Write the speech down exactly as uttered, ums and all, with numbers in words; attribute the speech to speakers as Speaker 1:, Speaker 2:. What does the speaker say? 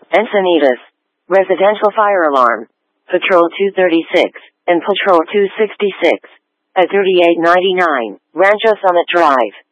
Speaker 1: Encinitas. Residential fire alarm. Patrol two thirty-six and Patrol two sixty-six. At thirty-eight ninety-nine, Rancho Summit Drive.